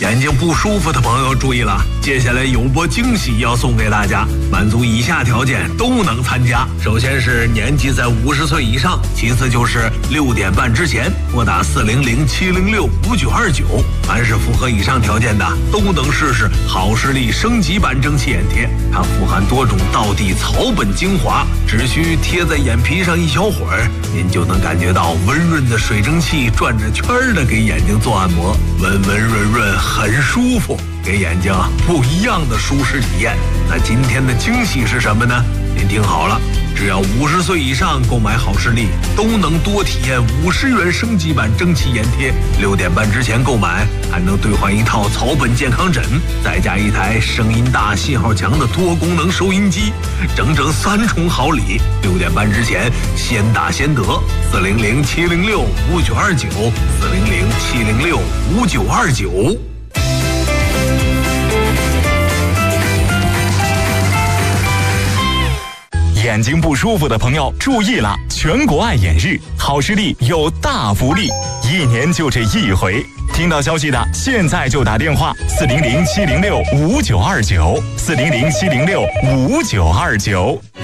眼睛不舒服的朋友注意了，接下来有波惊喜要送给大家，满足以下条件都能参加。首先是年纪在50岁以上，其次就是6点半之前拨打400-706-5929。凡是符合以上条件的，都能试试好视力升级版蒸汽眼贴。它富含多种道地草本精华，只需贴在眼皮上一小会儿，您就能感觉到温润的水蒸气转着圈的给眼睛做按摩，温温润润，很舒服，给眼睛不一样的舒适体验。那今天的惊喜是什么呢？您听好了，只要50岁以上购买好视力，都能多体验50元升级版蒸汽眼贴。6点半之前购买，还能兑换一套草本健康枕，再加一台声音大、信号强的多功能收音机，整整3重好礼。6点半之前先打先得，400-706-5929，400-706-5929。 眼睛不舒服的朋友注意了，全国爱眼日，好视力有大福利，1年就这一回。听到消息的现在就打电话400-706-5929，400-706-5929。